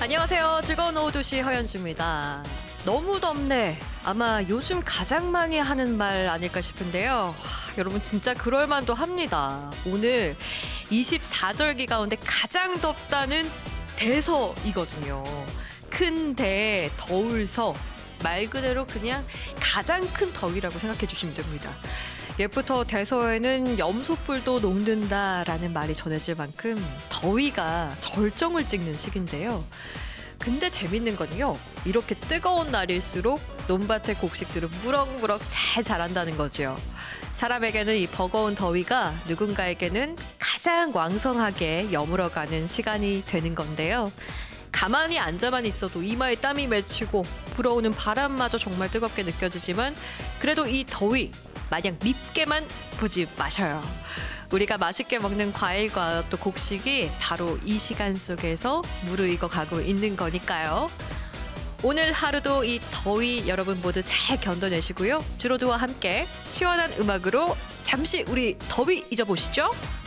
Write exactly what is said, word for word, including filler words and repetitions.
안녕하세요. 즐거운 오후 두 시 허연주입니다. 너무 덥네. 아마 요즘 가장 많이 하는 말 아닐까 싶은데요. 하, 여러분 진짜 그럴 만도 합니다. 오늘 이십사 절기 가운데 가장 덥다는 대서이거든요. 큰 대, 더울서, 말 그대로 그냥 가장 큰 더위라고 생각해 주시면 됩니다. 옛부터 대서에는 염소뿔도 녹는다라는 말이 전해질 만큼 더위가 절정을 찍는 시기인데요. 근데 재밌는 건요, 이렇게 뜨거운 날일수록 논밭의 곡식들은 무럭무럭 잘 자란다는 거죠. 사람에게는 이 버거운 더위가 누군가에게는 가장 왕성하게 여물어가는 시간이 되는 건데요. 가만히 앉아만 있어도 이마에 땀이 맺히고 불어오는 바람마저 정말 뜨겁게 느껴지지만 그래도 이 더위 마냥 밉게만 보지 마셔요. 우리가 맛있게 먹는 과일과 또 곡식이 바로 이 시간 속에서 무르익어 가고 있는 거니까요. 오늘 하루도 이 더위 여러분 모두 잘 견뎌내시고요. 주로드와 함께 시원한 음악으로 잠시 우리 더위 잊어보시죠.